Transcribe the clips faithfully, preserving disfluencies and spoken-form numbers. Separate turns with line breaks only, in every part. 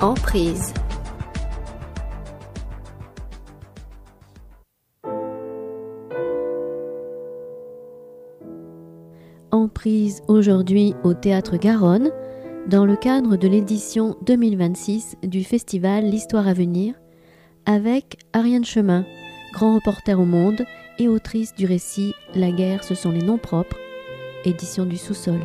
Emprise. Emprise aujourd'hui au Théâtre Garonne, dans le cadre de l'édition deux mille vingt-six du festival L'Histoire à venir, avec Ariane Chemin, grand reporter au Monde et autrice du récit La guerre, ce sont les noms propres, édition du Sous-sol.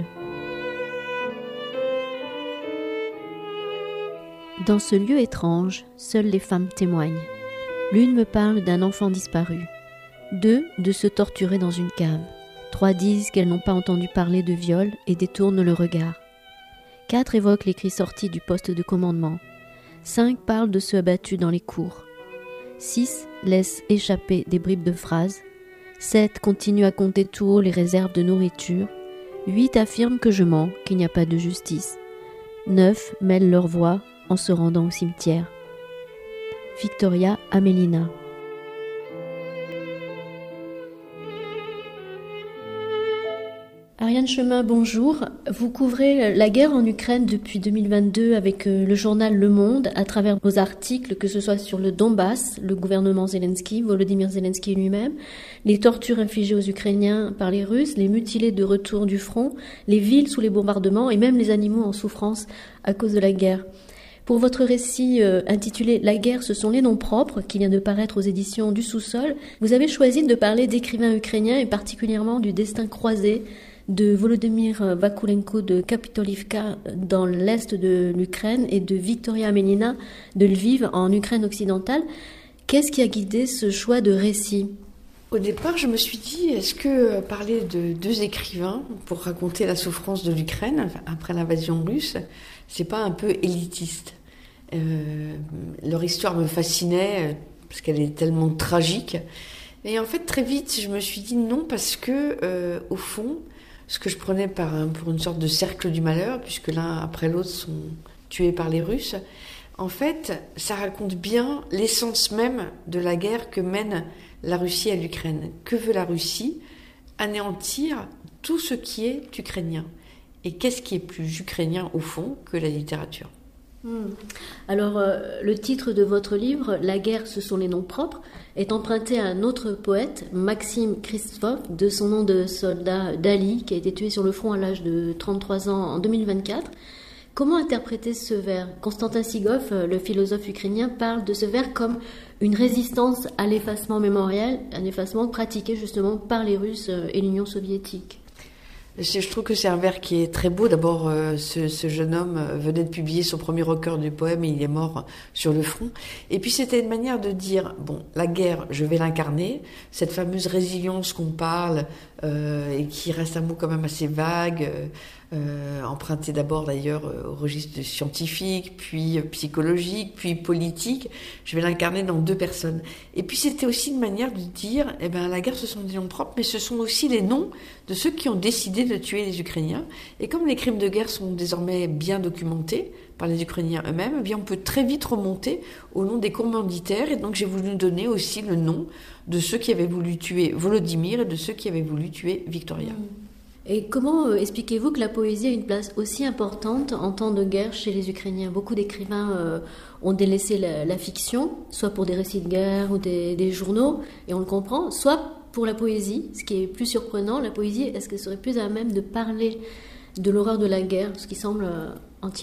Dans ce lieu étrange, seules les femmes témoignent. L'une me parle d'un enfant disparu, deux de se torturer dans une cave, trois disent qu'elles n'ont pas entendu parler de viol et détournent le regard. Quatre évoquent les cris sortis du poste de commandement. Cinq parlent de ceux abattus dans les cours. Six laissent échapper des bribes de phrases. Sept continuent à compter tout haut les réserves de nourriture. Huit affirment que je mens, qu'il n'y a pas de justice. Neuf mêlent leur voix en se rendant au cimetière. Victoria Amelina. Ariane Chemin, bonjour. Vous couvrez la guerre en Ukraine depuis deux mille vingt-deux avec le journal Le Monde à travers vos articles, que ce soit sur le Donbass, le gouvernement Zelensky, Volodymyr Zelensky lui-même, les tortures infligées aux Ukrainiens par les Russes, les mutilés de retour du front, les villes sous les bombardements et même les animaux en souffrance à cause de la guerre. Pour votre récit euh, intitulé « La guerre, ce sont les noms propres » qui vient de paraître aux éditions du Sous-sol, vous avez choisi de parler d'écrivains ukrainiens et particulièrement du destin croisé de Volodymyr Vakulenko de Kapitolivka dans l'est de l'Ukraine et de Victoria Amelina de Lviv en Ukraine occidentale. Qu'est-ce qui a guidé ce choix de récit ?
Au départ, je me suis dit, est-ce que parler de deux écrivains pour raconter la souffrance de l'Ukraine après l'invasion russe, c'est pas un peu élitiste ? euh, Leur histoire me fascinait parce qu'elle est tellement tragique. Et en fait, très vite, je me suis dit non parce que, euh, au fond, ce que je prenais par un, pour une sorte de cercle du malheur, puisque l'un après l'autre sont tués par les Russes, en fait, ça raconte bien l'essence même de la guerre que mène la Russie à l'Ukraine. Que veut la Russie ? Anéantir tout ce qui est ukrainien. Et qu'est-ce qui est plus ukrainien, au fond, que la littérature ?
Hmm. Alors, euh, le titre de votre livre, « La guerre, ce sont les noms propres », est emprunté à un autre poète, Maxime Christophe, de son nom de soldat Dali, qui a été tué sur le front à l'âge de trente-trois ans en deux mille vingt-quatre. Comment interpréter ce vers ? Konstantin Sigov, le philosophe ukrainien, parle de ce vers comme une résistance à l'effacement mémoriel, un effacement pratiqué justement par les Russes et l'Union soviétique.
Je trouve que c'est un vers qui est très beau. D'abord, euh, ce, ce jeune homme venait de publier son premier recueil de poèmes et il est mort sur le front. Et puis, c'était une manière de dire, bon, la guerre, je vais l'incarner. Cette fameuse résilience qu'on parle euh, et qui reste un mot quand même assez vague, euh, euh, emprunté d'abord d'ailleurs au registre scientifique, puis euh, psychologique, puis politique. Je vais l'incarner dans deux personnes. Et puis, c'était aussi une manière de dire, eh ben, la guerre, ce sont des noms propres, mais ce sont aussi les noms de ceux qui ont décidé de tuer les Ukrainiens. Et comme les crimes de guerre sont désormais bien documentés par les Ukrainiens eux-mêmes, eh bien on peut très vite remonter au nom des commanditaires. Et donc j'ai voulu donner aussi le nom de ceux qui avaient voulu tuer Volodymyr et de ceux qui avaient voulu tuer Victoria.
Et comment euh, expliquez-vous que la poésie a une place aussi importante en temps de guerre chez les Ukrainiens ? Beaucoup d'écrivains euh, ont délaissé la, la fiction, soit pour des récits de guerre ou des, des journaux, et on le comprend, soit pour la poésie, ce qui est plus surprenant. La poésie, est-ce qu'elle serait plus à même de parler de l'horreur de la guerre, ce qui semble euh, antinomique ?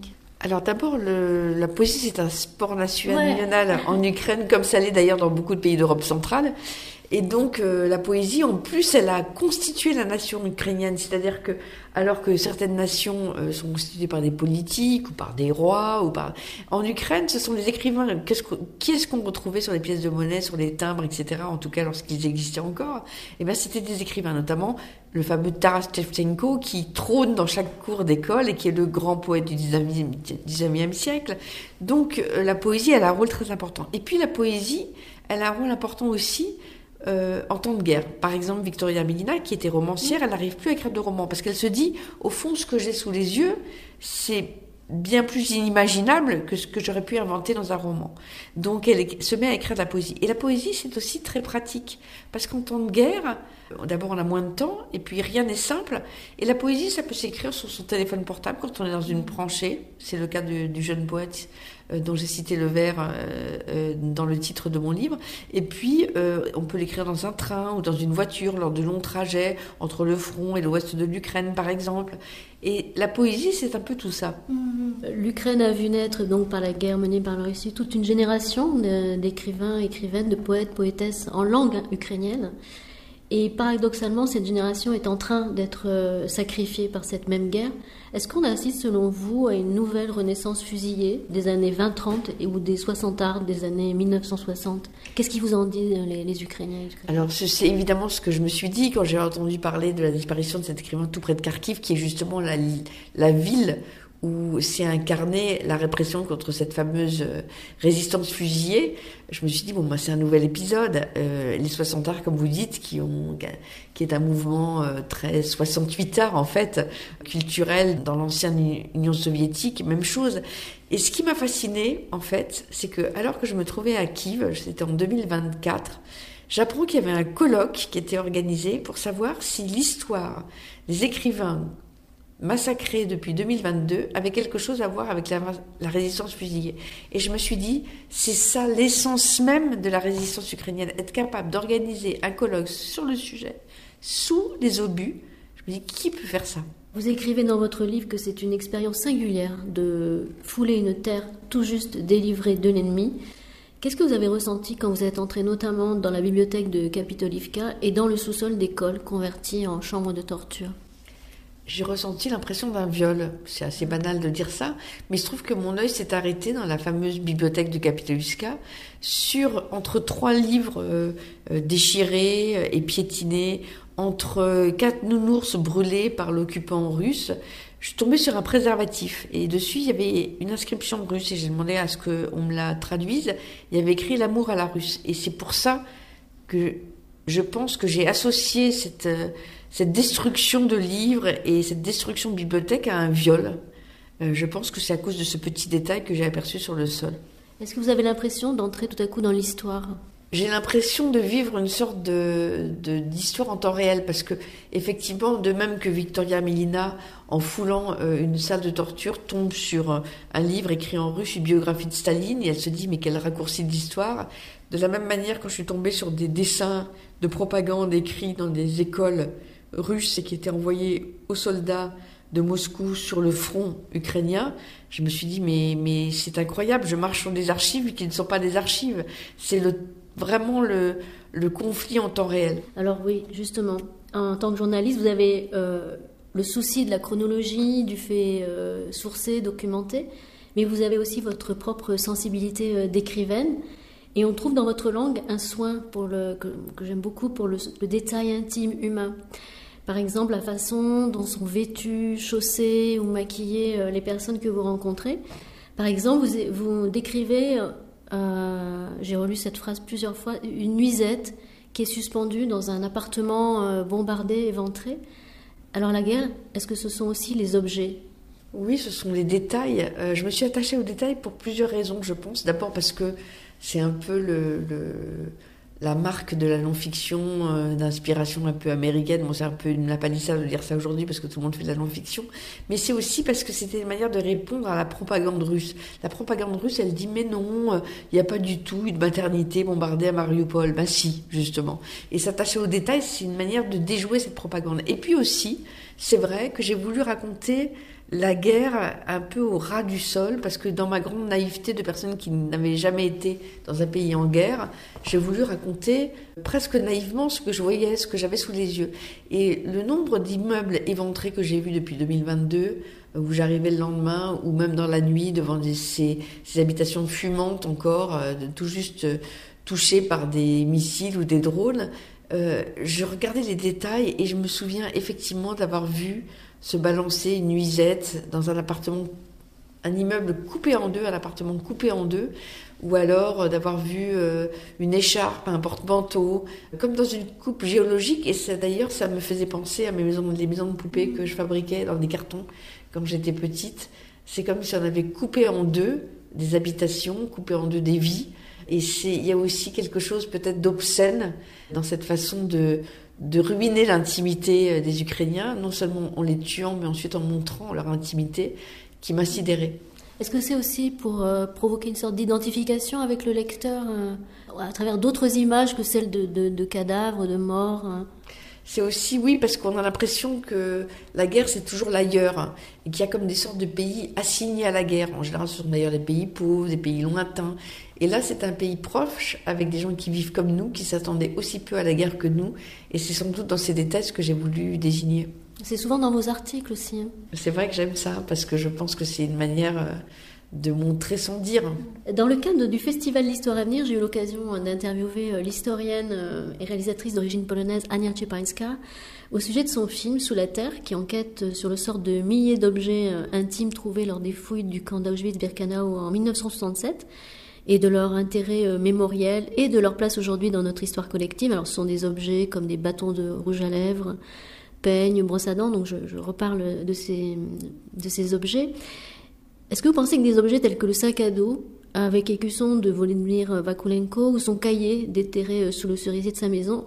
Alors d'abord, le, la poésie, c'est un sport national
ouais.
en Ukraine, comme ça l'est d'ailleurs dans beaucoup de pays d'Europe centrale. Et donc euh, la poésie, en plus, elle a constitué la nation ukrainienne. C'est-à-dire que, alors que certaines nations euh, sont constituées par des politiques ou par des rois, ou par, en Ukraine, ce sont les écrivains. Qu'est-ce que, qui est-ce qu'on retrouvait sur les pièces de monnaie, sur les timbres, et cetera. En tout cas, lorsqu'ils existaient encore, eh ben c'était des écrivains, notamment le fameux Taras Shevchenko, qui trône dans chaque cour d'école et qui est le grand poète du dix-neuvième siècle. Donc euh, la poésie, elle a un rôle très important. Et puis la poésie, elle a un rôle important aussi. Euh, en temps de guerre. Par exemple, Victoria Amelina, qui était romancière, elle n'arrive plus à écrire de romans parce qu'elle se dit, au fond, ce que j'ai sous les yeux, c'est bien plus inimaginable que ce que j'aurais pu inventer dans un roman. Donc elle se met à écrire de la poésie. Et la poésie, c'est aussi très pratique, parce qu'en temps de guerre, d'abord on a moins de temps, et puis rien n'est simple. Et la poésie, ça peut s'écrire sur son téléphone portable quand on est dans une tranchée. C'est le cas du, du jeune poète euh, dont j'ai cité le vers euh, euh, dans le titre de mon livre. Et puis euh, on peut l'écrire dans un train ou dans une voiture lors de longs trajets entre le front et l'ouest de l'Ukraine, par exemple. Et la poésie, c'est un peu tout ça.
Mmh. L'Ukraine a vu naître, donc, par la guerre menée par la Russie, toute une génération de, d'écrivains, écrivaines, de poètes, poétesses en langue ukrainienne. Et paradoxalement, cette génération est en train d'être euh, sacrifiée par cette même guerre. Est-ce qu'on assiste, selon vous, à une nouvelle renaissance fusillée des années vingt trente et, ou des soixantards des années mille neuf cent soixante? Qu'est-ce qu'ils vous en disent, les, les Ukrainiens, les Ukrainiens
Alors, c'est évidemment ce que je me suis dit quand j'ai entendu parler de la disparition de cet écrivain tout près de Kharkiv, qui est justement la, la ville où s'est incarnée la répression contre cette fameuse résistance fusillée. Je me suis dit, bon, bah, c'est un nouvel épisode. Euh, les soixantards, comme vous dites, qui ont, qui est un mouvement euh, très soixante-huitard, en fait, culturel dans l'ancienne Union soviétique, même chose. Et ce qui m'a fasciné, en fait, c'est que, alors que je me trouvais à Kiev, c'était en deux mille vingt-quatre, j'apprends qu'il y avait un colloque qui était organisé pour savoir si l'histoire des écrivains massacré depuis deux mille vingt-deux avait quelque chose à voir avec la, la résistance fusillée. Et je me suis dit, c'est ça l'essence même de la résistance ukrainienne, être capable d'organiser un colloque sur le sujet, sous les obus. Je me dis, qui peut faire ça ?
Vous écrivez dans votre livre que c'est une expérience singulière de fouler une terre tout juste délivrée de l'ennemi. Qu'est-ce que vous avez ressenti quand vous êtes entré notamment dans la bibliothèque de Kapitolivka et dans le sous-sol d'école converti en chambre de torture ?
J'ai ressenti l'impression d'un viol. C'est assez banal de dire ça, mais il se trouve que mon œil s'est arrêté dans la fameuse bibliothèque de Kapitolivka sur, entre trois livres euh, euh, déchirés et piétinés, entre quatre nounours brûlés par l'occupant russe. Je suis tombée sur un préservatif et dessus il y avait une inscription russe et j'ai demandé à ce qu'on me la traduise. Il y avait écrit l'amour à la russe et c'est pour ça que je pense que j'ai associé cette euh, cette destruction de livres et cette destruction de bibliothèque à un viol. Euh, je pense que c'est à cause de ce petit détail que j'ai aperçu sur le sol.
Est-ce que vous avez l'impression d'entrer tout à coup dans l'histoire ?
J'ai l'impression de vivre une sorte de, de, d'histoire en temps réel, parce que, effectivement, de même que Victoria Amelina, en foulant euh, une salle de torture, tombe sur euh, un livre écrit en russe, une biographie de Staline, et elle se dit, mais quel raccourci de l'histoire. De la même manière, quand je suis tombée sur des dessins de propagande écrits dans des écoles russes et qui étaient envoyés aux soldats de Moscou sur le front ukrainien, je me suis dit, mais, mais c'est incroyable, je marche sur des archives qui ne sont pas des archives. C'est le, vraiment le, le conflit en temps réel.
Alors oui, justement, en tant que journaliste, vous avez euh, le souci de la chronologie, du fait euh, sourcé, documenté, mais vous avez aussi votre propre sensibilité euh, d'écrivaine. Et on trouve dans votre langue un soin pour le, que, que j'aime beaucoup pour le, le détail intime humain. Par exemple, la façon dont sont vêtues, chaussées ou maquillées euh, les personnes que vous rencontrez. Par exemple, vous, vous décrivez, euh, j'ai relu cette phrase plusieurs fois, une nuisette qui est suspendue dans un appartement euh, bombardé, éventré. Alors la guerre, est-ce que ce sont aussi les objets ?
Oui, ce sont les détails. Euh, je me suis attachée aux détails pour plusieurs raisons, je pense. D'abord parce que c'est un peu le, le, la marque de la non-fiction, euh, d'inspiration un peu américaine. Bon, c'est un peu une lapalissade de dire ça aujourd'hui parce que tout le monde fait de la non-fiction. Mais c'est aussi parce que c'était une manière de répondre à la propagande russe. La propagande russe, elle dit, mais non, il euh, n'y a pas du tout une maternité bombardée à Mariupol. Ben si, justement. Et s'attacher aux détails, c'est une manière de déjouer cette propagande. Et puis aussi, c'est vrai que j'ai voulu raconter la guerre un peu au ras du sol, parce que dans ma grande naïveté de personne qui n'avait jamais été dans un pays en guerre, j'ai voulu raconter presque naïvement ce que je voyais, ce que j'avais sous les yeux. Et le nombre d'immeubles éventrés que j'ai vus depuis deux mille vingt-deux, où j'arrivais le lendemain, ou même dans la nuit, devant des, ces, ces habitations fumantes encore, euh, tout juste euh, touchées par des missiles ou des drones, euh, je regardais les détails et je me souviens effectivement d'avoir vu se balancer une nuisette dans un appartement, un immeuble coupé en deux, un appartement coupé en deux, ou alors d'avoir vu euh, une écharpe, un porte-manteau, comme dans une coupe géologique. Et ça, d'ailleurs, ça me faisait penser à mes maisons, les maisons de poupées que je fabriquais dans des cartons quand j'étais petite. C'est comme si on avait coupé en deux des habitations, coupé en deux des vies. Et c'est, il y a aussi quelque chose peut-être d'obscène dans cette façon de, de ruiner l'intimité des Ukrainiens, non seulement en les tuant, mais ensuite en montrant leur intimité, qui m'a sidérée.
Est-ce que c'est aussi pour euh, provoquer une sorte d'identification avec le lecteur euh, à travers d'autres images que celles de, de, de cadavres, de morts hein?
C'est aussi, oui, parce qu'on a l'impression que la guerre, c'est toujours l'ailleurs, hein, et qu'il y a comme des sortes de pays assignés à la guerre. En général, ce sont d'ailleurs des pays pauvres, des pays lointains. Et là, c'est un pays proche, avec des gens qui vivent comme nous, qui s'attendaient aussi peu à la guerre que nous. Et c'est sans doute dans ces détails que j'ai voulu désigner.
C'est souvent dans vos articles aussi. Hein.
C'est vrai que j'aime ça, parce que je pense que c'est une manière... Euh, de montrer sans dire.
Dans le cadre du Festival L'Histoire à venir, j'ai eu l'occasion d'interviewer l'historienne et réalisatrice d'origine polonaise Ania Czepańska au sujet de son film Sous la Terre, qui enquête sur le sort de milliers d'objets intimes trouvés lors des fouilles du camp d'Auschwitz-Birkenau en dix-neuf cent soixante-sept et de leur intérêt mémoriel et de leur place aujourd'hui dans notre histoire collective. Alors ce sont des objets comme des bâtons de rouge à lèvres, peignes, brosses à dents, donc je, je reparle de ces, de ces objets. Est-ce que vous pensez que des objets tels que le sac à dos, avec écusson de Volodymyr Vakulenko ou son cahier déterré sous le cerisier de sa maison,